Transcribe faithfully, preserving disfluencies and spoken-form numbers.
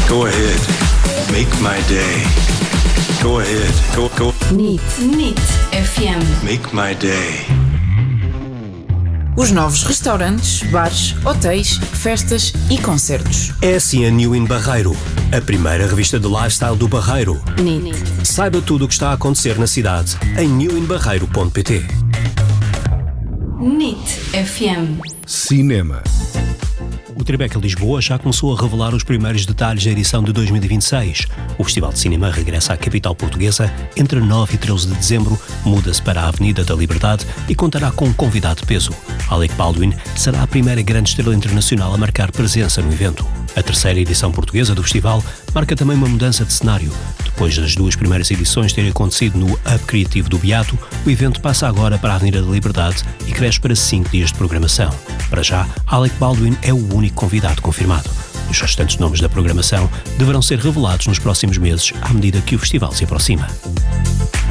Go ahead. Make my day. Go ahead. Go, go. N I T. N I T F M. Make my day. Os novos restaurantes, bares, hotéis, festas e concertos. É assim a New in Barreiro, a primeira revista de lifestyle do Barreiro. N I T. Saiba tudo o que está a acontecer na cidade em new in barreiro ponto pt. N I T F M. Cinema. O Tribeca Lisboa já começou a revelar os primeiros detalhes da edição de dois mil e vinte e seis. O Festival de Cinema regressa à capital portuguesa entre nove e treze de dezembro, muda-se para a Avenida da Liberdade e contará com um convidado de peso. Alec Baldwin será a primeira grande estrela internacional a marcar presença no evento. A terceira edição portuguesa do festival marca também uma mudança de cenário. Depois das duas primeiras edições terem acontecido no Hub Criativo do Beato, o evento passa agora para a Avenida da Liberdade e cresce para cinco dias de programação. Para já, Alec Baldwin é o único convidado confirmado. Os restantes nomes da programação deverão ser revelados nos próximos meses à medida que o festival se aproxima.